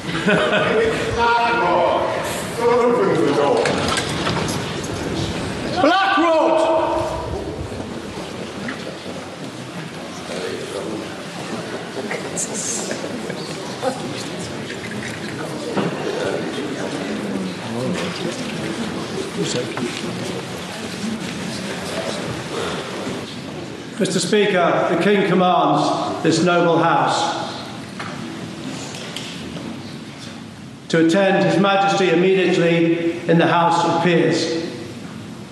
Open the door. Blackroad! Mr. Speaker, the King commands this noble House to attend His Majesty immediately in the House of Peers.